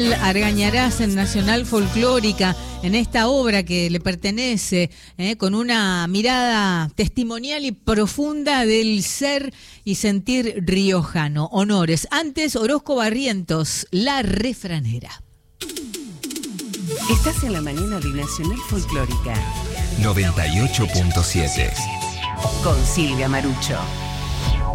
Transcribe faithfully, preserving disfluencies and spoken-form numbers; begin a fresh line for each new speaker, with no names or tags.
Argañarás en Nacional Folclórica, en esta obra que le pertenece, eh, con una mirada testimonial y profunda del ser y sentir riojano. Honores. Antes, Orozco Barrientos, La Refranera.
Estás en la mañana de Nacional Folclórica
noventa y ocho punto siete
con Silvia Marucho.